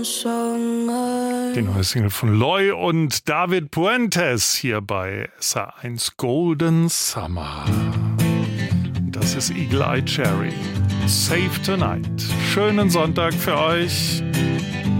Die neue Single von Loy und David Puentes hier bei SA1 Golden Summer. Das ist Eagle Eye Cherry. Save Tonight. Schönen Sonntag für euch.